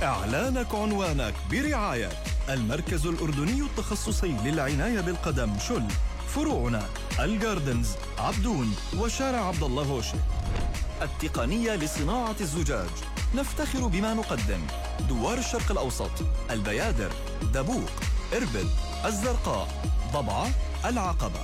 إعلانك عنوانك برعاية المركز الأردني التخصصي للعناية بالقدم شل، فروعنا الجاردنز، عبدون، وشارع عبد الله هوشي. التقنية لصناعة الزجاج، نفتخر بما نقدم: دوار الشرق الأوسط، البيادر، دبوق، إربد، الزرقاء، ضبعة، العقبة.